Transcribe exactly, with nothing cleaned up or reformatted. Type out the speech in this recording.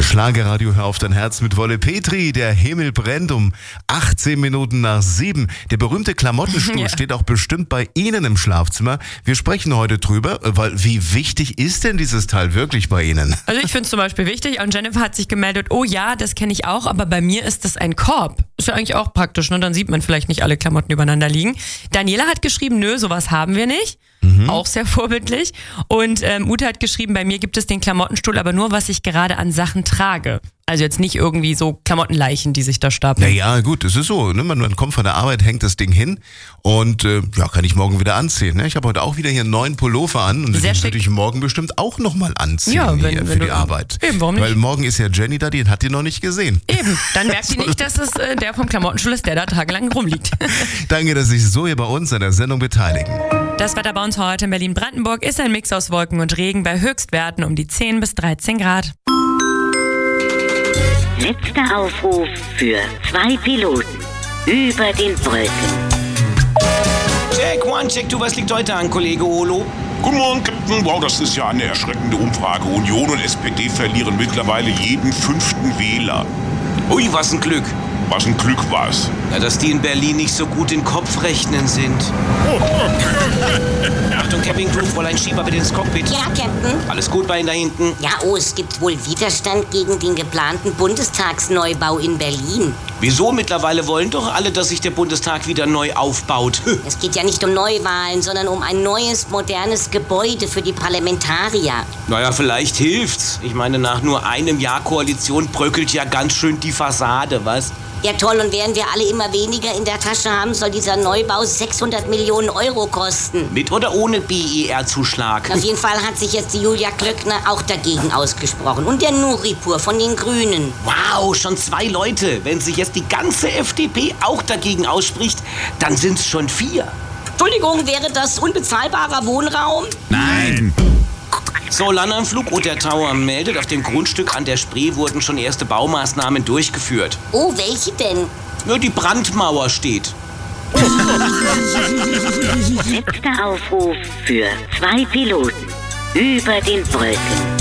Schlagerradio, hör auf dein Herz mit Wolle Petri. Der Himmel brennt um achtzehn Minuten nach sieben. Der berühmte Klamottenstuhl ja. steht auch bestimmt bei Ihnen im Schlafzimmer. Wir sprechen heute drüber, weil wie wichtig ist denn dieses Teil wirklich bei Ihnen? Also ich finde es zum Beispiel wichtig und Jennifer hat sich gemeldet, oh ja, das kenne ich auch, aber bei mir ist das ein Korb. Ist ja eigentlich auch praktisch, ne? Dann sieht man vielleicht nicht alle Klamotten übereinander liegen. Daniela hat geschrieben, nö, sowas haben wir nicht. Mhm. Auch sehr vorbildlich. Und ähm, Ute hat geschrieben, bei mir gibt es den Klamottenstuhl, aber nur, was ich gerade an Sachen trage. Also jetzt nicht irgendwie so Klamottenleichen, die sich da stapeln. Naja, gut, es ist so. Ne? Man, man kommt von der Arbeit, hängt das Ding hin und äh, ja, kann ich morgen wieder anziehen. Ne? Ich habe heute auch wieder hier einen neuen Pullover an und den würde ich morgen bestimmt auch nochmal anziehen ja, wenn, hier wenn für du, die Arbeit. Eben, warum nicht? Weil morgen ist ja Jenny da, die hat die noch nicht gesehen. Eben, dann merkt sie nicht, dass es äh, der vom Klamottenstuhl ist, der da tagelang rumliegt. Danke, dass Sie sich so hier bei uns an der Sendung beteiligen. Das Wetter bei uns heute in Berlin-Brandenburg ist ein Mix aus Wolken und Regen bei Höchstwerten um die zehn bis dreizehn Grad. Letzter Aufruf für zwei Piloten über den Wolken. Check, one, check, du, was liegt heute an, Kollege Olo? Guten Morgen, Captain. Wow, das ist ja eine erschreckende Umfrage. Union und S P D verlieren mittlerweile jeden fünften Wähler. Ui, was ein Glück. Was ein Glück war's. Na, dass die in Berlin nicht so gut in Kopfrechnen sind. Achtung, Capping Crew, Fräulein Schieber bitte ins Cockpit. Ja, Captain. Alles gut bei Ihnen da hinten? Ja, oh, es gibt wohl Widerstand gegen den geplanten Bundestagsneubau in Berlin. Wieso? Mittlerweile wollen doch alle, dass sich der Bundestag wieder neu aufbaut. Es geht ja nicht um Neuwahlen, sondern um ein neues, modernes Gebäude für die Parlamentarier. Naja, vielleicht hilft's. Ich meine, nach nur einem Jahr Koalition bröckelt ja ganz schön die Fassade, was? Ja toll, und während wir alle immer weniger in der Tasche haben, soll dieser Neubau sechshundert Millionen Euro kosten. Mit oder ohne B E R-Zuschlag? Auf jeden Fall hat sich jetzt die Julia Klöckner auch dagegen ausgesprochen. Und der Nuripur von den Grünen. Wow, schon zwei Leute. Wenn sich jetzt die ganze F D P auch dagegen ausspricht, dann sind's schon vier. Entschuldigung, wäre das unbezahlbarer Wohnraum? Nein. So, Landanflug und der Tower meldet, auf dem Grundstück an der Spree wurden schon erste Baumaßnahmen durchgeführt. Oh, welche denn? Nur die Brandmauer steht. Letzter Aufruf für zwei Piloten über den Wolken.